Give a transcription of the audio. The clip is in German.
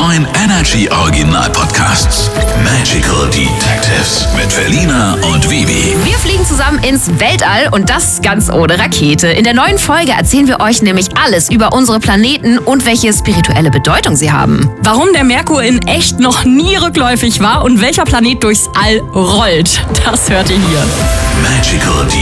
neuen Energy Original Podcasts Magical Detectives mit Felina und Vivi. Wir fliegen zusammen ins Weltall und das ganz ohne Rakete. In der neuen Folge erzählen wir euch nämlich alles über unsere Planeten und welche spirituelle Bedeutung sie haben. Warum der Merkur in echt noch nie rückläufig war und welcher Planet durchs All rollt, das hört ihr hier. Magical